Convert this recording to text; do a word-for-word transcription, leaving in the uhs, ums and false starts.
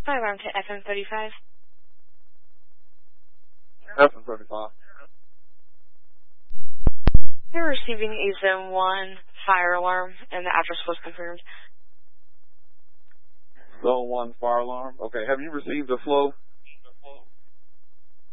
Fire alarm to F M thirty-five. F M thirty-five. You're receiving a Zone one fire alarm, and the address was confirmed. Zone one fire alarm. Okay, have you received a flow?